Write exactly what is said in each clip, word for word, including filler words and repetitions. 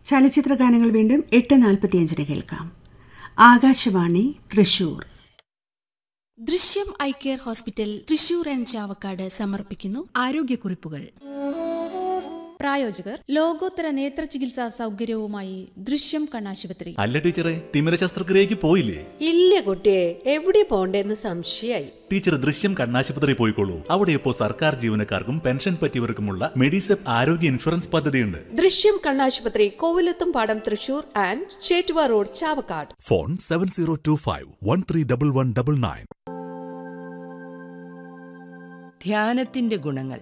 ചലച്ചിത്ര ഗാനങ്ങൾ വീണ്ടും എട്ട് നാൽപ്പത്തിയഞ്ചിന് കേൾക്കാം. ആകാശവാണി തൃശൂർ. ദൃശ്യം eye care hospital Thrissur and Chavakkad സമർപ്പിക്കുന്നു ആരോഗ്യക്കുറിപ്പുകൾ. പ്രായോജകർ ലോകോത്തര നേത്ര ചികിത്സാ സൗകര്യവുമായി ദൃശ്യം കണ്ണാശുപത്രി. അല്ല ടീച്ചറെ, തിമിര ശസ്ത്രക്രിയക്ക് പോയില്ലേ? ഇല്ല കുട്ടിയെ, എവിടെ പോണ്ടേന്ന് സംശയായി. ടീച്ചർ ദൃശ്യം കണ്ണാശുപത്രി പോയിക്കോളൂ. അവിടെ ഇപ്പോൾ സർക്കാർ ജീവനക്കാർക്കും പെൻഷൻ പറ്റിയവർക്കുമുള്ള മെഡിസെപ് ആരോഗ്യ ഇൻഷുറൻസ് പദ്ധതിയുണ്ട്. ദൃശ്യം കണ്ണാശുപത്രി, കോവിലത്തും പാടം, Thrissur and Chettuva road, Chavakkad. Phone seven zero to five one three double one double nine. ധ്യാനത്തിന്റെ ഗുണങ്ങൾ.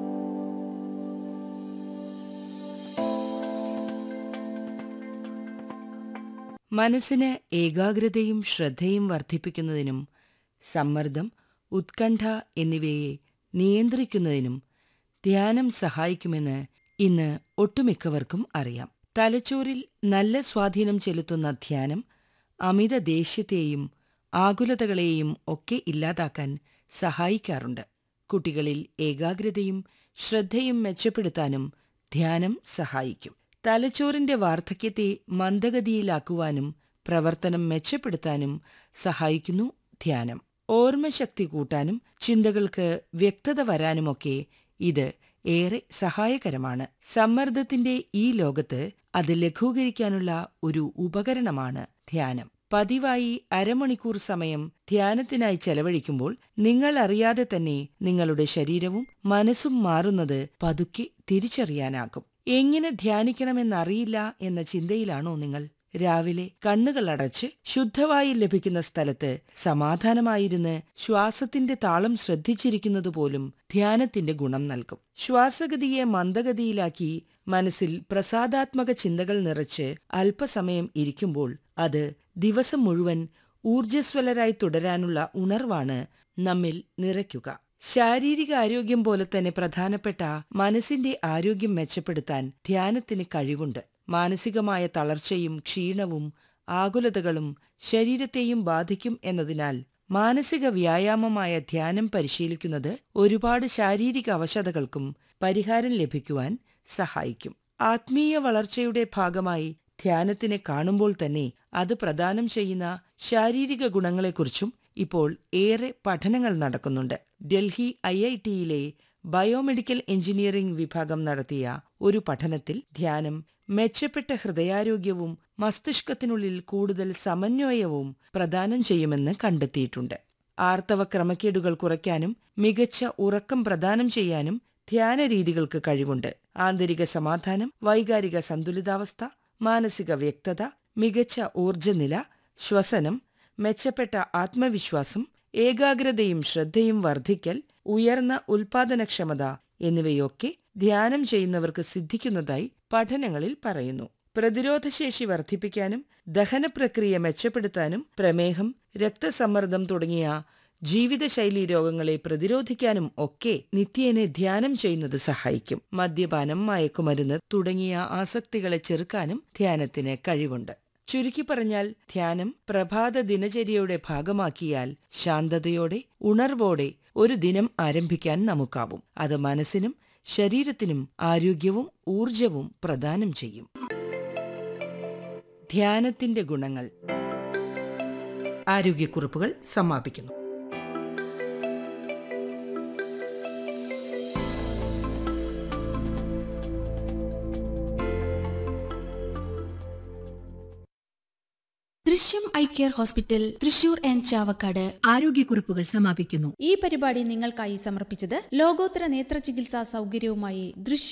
മനസ്സിന് ഏകാഗ്രതയും ശ്രദ്ധയും വർദ്ധിപ്പിക്കുന്നതിനും സമ്മർദ്ദം, ഉത്കണ്ഠ എന്നിവയെ നിയന്ത്രിക്കുന്നതിനും ധ്യാനം സഹായിക്കുമെന്ന് ഇന്ന് ഒട്ടുമിക്കവർക്കും അറിയാം. തലച്ചോറിൽ നല്ല സ്വാധീനം ചെലുത്തുന്ന ധ്യാനം അമിത ദേഷ്യത്തെയും ആകുലതകളെയും ഒക്കെ ഇല്ലാതാക്കാൻ സഹായിക്കാറുണ്ട്. കുട്ടികളിൽ ഏകാഗ്രതയും ശ്രദ്ധയും മെച്ചപ്പെടുത്താനും ധ്യാനം സഹായിക്കും. തലച്ചോറിന്റെ വാർദ്ധക്യത്തെ മന്ദഗതിയിലാക്കുവാനും പ്രവർത്തനം മെച്ചപ്പെടുത്താനും സഹായിക്കുന്നു ധ്യാനം. ഓർമ്മശക്തി കൂട്ടാനും ചിന്തകൾക്ക് വ്യക്തത വരാനുമൊക്കെ ഇത് ഏറെ സഹായകരമാണ്. സമ്മർദ്ദത്തിന്റെ ഈ ലോകത്ത് അത് ലഘൂകരിക്കാനുള്ള ഒരു ഉപകരണമാണ് ധ്യാനം. പതിവായി അരമണിക്കൂർ സമയം ധ്യാനത്തിനായി ചെലവഴിക്കുമ്പോൾ നിങ്ങൾ അറിയാതെ തന്നെ നിങ്ങളുടെ ശരീരവും മനസ്സും മാറുന്നത് പതുക്കെ തിരിച്ചറിയാനാകും. എങ്ങനെ ധ്യാനിക്കണമെന്നറിയില്ല എന്ന ചിന്തയിലാണോ നിങ്ങൾ? രാവിലെ കണ്ണുകൾ അടച്ച് ശുദ്ധവായു ലഭിക്കുന്ന സ്ഥലത്ത് സമാധാനമായിരുന്ന് ശ്വാസത്തിന്റെ താളം ശ്രദ്ധിച്ചിരിക്കുന്നതുപോലും ധ്യാനത്തിന്റെ ഗുണം നൽകും. ശ്വാസഗതിയെ മന്ദഗതിയിലാക്കി മനസ്സിൽ പ്രസാദാത്മക ചിന്തകൾ നിറച്ച് അല്പസമയം ഇരിക്കുമ്പോൾ അത് ദിവസം മുഴുവൻ ഊർജ്ജസ്വലരായി തുടരാനുള്ള ഉണർവാണ് നമ്മിൽ നിറയ്ക്കുക. ശാരീരിക ആരോഗ്യം പോലെ തന്നെ പ്രധാനപ്പെട്ട മനസ്സിന്റെ ആരോഗ്യം മെച്ചപ്പെടുത്താൻ ധ്യാനത്തിന് കഴിവുണ്ട്. മാനസികമായ തളർച്ചയും ക്ഷീണവും ആകുലതകളും ശരീരത്തെയും ബാധിക്കും എന്നതിനാൽ മാനസിക വ്യായാമമായ ധ്യാനം പരിശീലിക്കുന്നത് ഒരുപാട് ശാരീരിക അവശതകൾക്കും പരിഹാരം ലഭിക്കുവാൻ സഹായിക്കും. ആത്മീയ വളർച്ചയുടെ ഭാഗമായി ധ്യാനത്തിനെ കാണുമ്പോൾ തന്നെ അത് പ്രദാനം ചെയ്യുന്ന ശാരീരിക ഗുണങ്ങളെക്കുറിച്ചും ഇപ്പോൾ ഏറെ പഠനങ്ങൾ നടക്കുന്നുണ്ട്. Delhi I I ടിയിലെ biomedical engineering വിഭാഗം നടത്തിയ ഒരു പഠനത്തിൽ ധ്യാനം മെച്ചപ്പെട്ട ഹൃദയാരോഗ്യവും മസ്തിഷ്കത്തിനുള്ളിൽ കൂടുതൽ സമന്വയവും പ്രദാനം ചെയ്യുമെന്ന് കണ്ടെത്തിയിട്ടുണ്ട്. ആർത്തവ ക്രമക്കേടുകൾ കുറയ്ക്കാനും മികച്ച ഉറക്കം പ്രദാനം ചെയ്യാനും ധ്യാന രീതികൾക്ക് കഴിവുണ്ട്. ആന്തരിക സമാധാനം, വൈകാരിക സന്തുലിതാവസ്ഥ, മാനസിക വ്യക്തത, മികച്ച ഊർജ്ജനില, ശ്വസനം, മെച്ചപ്പെട്ട ആത്മവിശ്വാസം, ഏകാഗ്രതയും ശ്രദ്ധയും വർദ്ധിക്കൽ, ഉയർന്ന ഉൽപാദനക്ഷമത എന്നിവയൊക്കെ ധ്യാനം ചെയ്യുന്നവർക്ക് സിദ്ധിക്കുന്നതായി പഠനങ്ങളിൽ പറയുന്നു. പ്രതിരോധശേഷി വർദ്ധിപ്പിക്കാനും ദഹനപ്രക്രിയ മെച്ചപ്പെടുത്താനും പ്രമേഹം, രക്തസമ്മർദ്ദം തുടങ്ങിയ ജീവിതശൈലീ രോഗങ്ങളെ പ്രതിരോധിക്കാനും ഒക്കെ നിത്യേന ധ്യാനം ചെയ്യുന്നത് സഹായിക്കും. മദ്യപാനം, മയക്കുമരുന്ന് തുടങ്ങിയ ആസക്തികളെ ചെറുക്കാനും ധ്യാനത്തിന് കഴിവുണ്ട്. ചുരുക്കി പറഞ്ഞാൽ ധ്യാനം പ്രഭാത ദിനചര്യയുടെ ഭാഗമാക്കിയാൽ ശാന്തതയോടെ, ഉണർവോടെ ഒരു ദിനം ആരംഭിക്കാൻ നമുക്കാവും. അത് മനസ്സിനും ശരീരത്തിനും ആരോഗ്യവും ഊർജവും പ്രദാനം ചെയ്യും. ധ്യാനത്തിന്റെ ഗുണങ്ങൾ. ആരോഗ്യക്കുറിപ്പുകൾ സമാപിക്കുന്നു. ദൃശ്യം eye care hospital Thrissur and Chavakkad ആരോഗ്യക്കുറിപ്പുകൾ സമാപിക്കുന്നു. ഈ പരിപാടി നിങ്ങൾക്കായി സമർപ്പിച്ചത് ലോകോത്തര നേത്ര ചികിത്സാ സൗകര്യവുമായി ദൃശ്യം